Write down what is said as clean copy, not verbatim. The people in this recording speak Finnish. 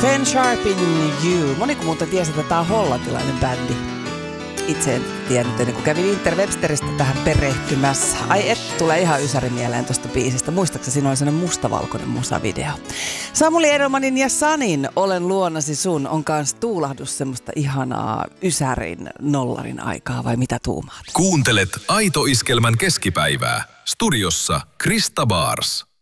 Ten Sharpin You. Moniko muuta tiesi, että tämä on hollantilainen bändi. Itse en tiennyt ennen kuin kävin Interwebsteristä tähän perehtymässä. Ai tulee ihan ysäri mieleen tosta biisistä. Muistaakseni siinä oli sellainen mustavalkoinen musavideo. Samuli Edelmanin ja Sanin Olen luonasi sun on kans tuulahdus semmoista ihanaa ysärin nollarin aikaa, vai mitä tuumaat? Kuuntelet Aito Iskelmän keskipäivää. Studiossa Krista Baars.